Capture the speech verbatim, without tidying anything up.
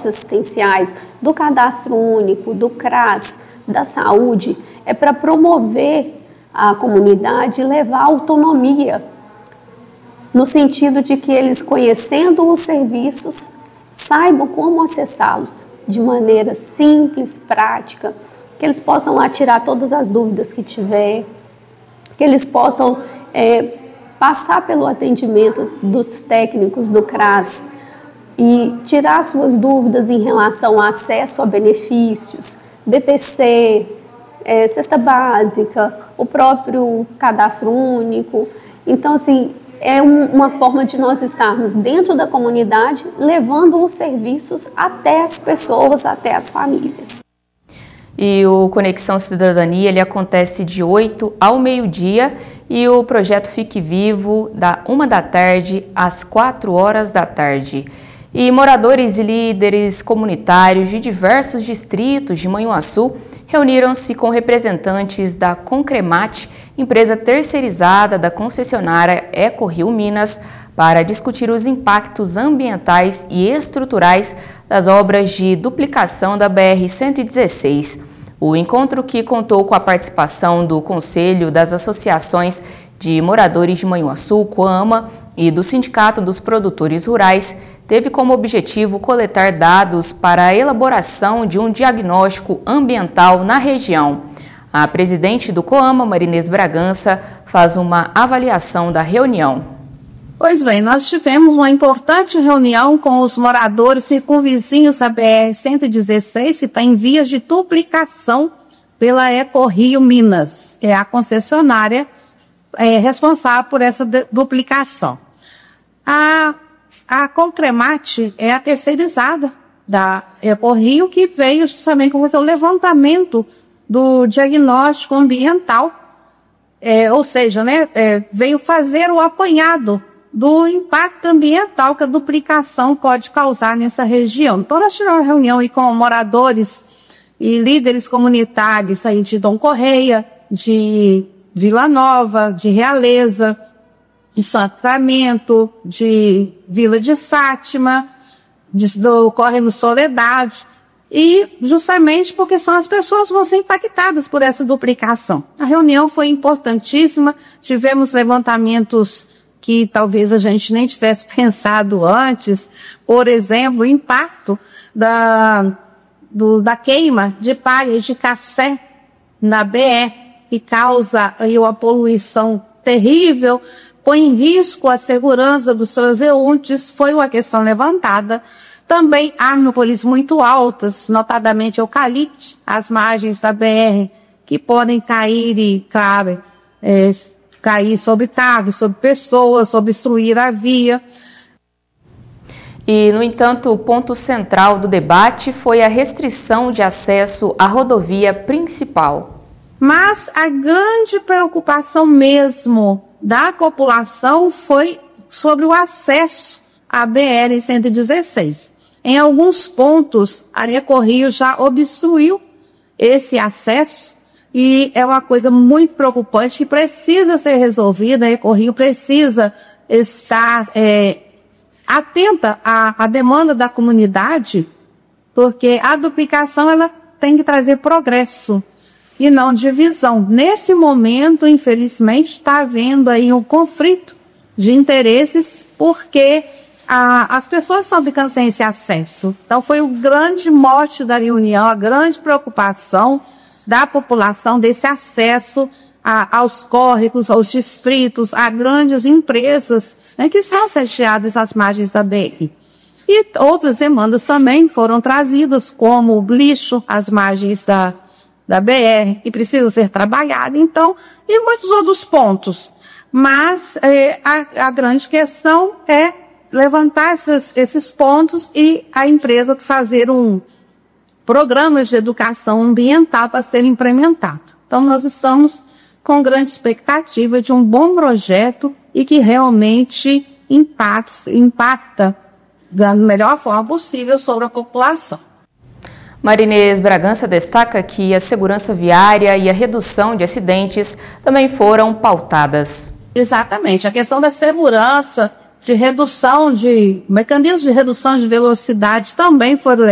socioassistenciais, do cadastro único, do CRAS, da saúde, é para promover a comunidade e levar autonomia, no sentido de que eles, conhecendo os serviços, saibam como acessá-los de maneira simples, prática, que eles possam lá tirar todas as dúvidas que tiver, que eles possam é, passar pelo atendimento dos técnicos do CRAS e tirar suas dúvidas em relação ao acesso a benefícios, B P C, é, cesta básica, o próprio cadastro único. Então, assim, é um, uma forma de nós estarmos dentro da comunidade, levando os serviços até as pessoas, até as famílias. E o Conexão Cidadania, ele acontece de oito ao meio-dia e o projeto Fique Vivo da uma da tarde às quatro horas da tarde. E moradores e líderes comunitários de diversos distritos de Manhuaçu reuniram-se com representantes da Concremate, empresa terceirizada da concessionária EcoRio Minas, para discutir os impactos ambientais e estruturais das obras de duplicação da B R cento e dezesseis. O encontro, que contou com a participação do Conselho das Associações de Moradores de Manhuaçu, COAMA, e do Sindicato dos Produtores Rurais, teve como objetivo coletar dados para a elaboração de um diagnóstico ambiental na região. A presidente do COAMA, Marinês Bragança, faz uma avaliação da reunião. Pois bem, nós tivemos uma importante reunião com os moradores circunvizinhos da B R cento e dezesseis, que está em vias de duplicação pela EcoRio Minas. É a concessionária é, responsável por essa duplicação. A, a Concremate é a terceirizada da EcoRio, que veio justamente com o levantamento do diagnóstico ambiental, é, ou seja, né, é, veio fazer o apanhado do impacto ambiental que a duplicação pode causar nessa região. Então, nós tivemos uma reunião aí com moradores e líderes comunitários aí de Dom Correia, de Vila Nova, de Realeza, de Sacramento, de Vila de Fátima, de, do Córrego Soledade, e justamente porque são as pessoas que vão ser impactadas por essa duplicação. A reunião foi importantíssima, tivemos levantamentos que talvez a gente nem tivesse pensado antes, por exemplo, o impacto da, do, da queima de palhas de café na B R, que causa aí uma poluição terrível, põe em risco a segurança dos transeuntes, foi uma questão levantada. Também árvores muito altas, notadamente eucalipto, às margens da B R, que podem cair e, claro, é, cair sobre carros, sobre pessoas, obstruir a via. E, no entanto, o ponto central do debate foi a restrição de acesso à rodovia principal. Mas a grande preocupação mesmo da população foi sobre o acesso à B R cento e dezesseis. Em alguns pontos, a EcoRio já obstruiu esse acesso, e é uma coisa muito preocupante que precisa ser resolvida. A EcoRio precisa estar é, atenta à, à demanda da comunidade, porque a duplicação ela tem que trazer progresso e não divisão. Nesse momento, infelizmente, está havendo aí um conflito de interesses, porque a, as pessoas estão ficando sem esse acesso. Então, foi o grande mote da reunião, a grande preocupação da população desse acesso a, aos córregos, aos distritos, a grandes empresas, né, que são sediadas às margens da B R. E outras demandas também foram trazidas, como o lixo às margens da, da B R, que precisa ser trabalhado, então, e muitos outros pontos. Mas eh, a, a grande questão é levantar esses, esses pontos e a empresa fazer um programa de educação ambiental para ser implementado. Então, nós estamos com grande expectativa de um bom projeto e que realmente impacta, impacta da melhor forma possível sobre a população. Marinês Bragança destaca que a segurança viária e a redução de acidentes também foram pautadas. Exatamente. A questão da segurança, de redução de mecanismos de redução de velocidade também foram